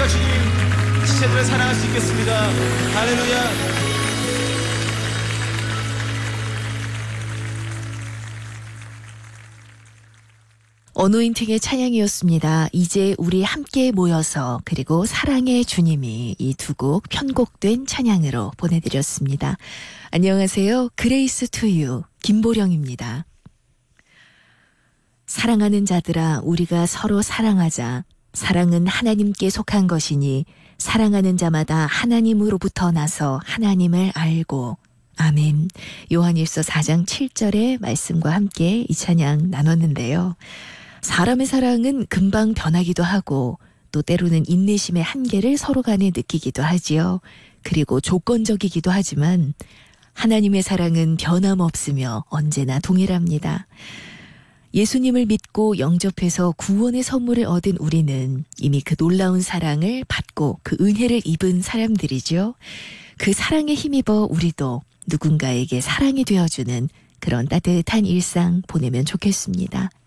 주님 지체들을 사랑할 수 있겠습니다. 할렐루야. 어노인팅의 찬양이었습니다. 이제 우리 함께 모여서 그리고 사랑의 주님이 이 두 곡 편곡된 찬양으로 보내드렸습니다. 안녕하세요. 그레이스 투유 김보령입니다. 사랑하는 자들아 우리가 서로 사랑하자. 사랑은 하나님께 속한 것이니 사랑하는 자마다 하나님으로부터 나서 하나님을 알고 아멘. 요한일서 4장 7절의 말씀과 함께 이 찬양 나눴는데요. 사람의 사랑은 금방 변하기도 하고 또 때로는 인내심의 한계를 서로 간에 느끼기도 하지요. 그리고 조건적이기도 하지만 하나님의 사랑은 변함없으며 언제나 동일합니다. 예수님을 믿고 영접해서 구원의 선물을 얻은 우리는 이미 그 놀라운 사랑을 받고 그 은혜를 입은 사람들이죠. 그 사랑에 힘입어 우리도 누군가에게 사랑이 되어주는 그런 따뜻한 일상 보내면 좋겠습니다.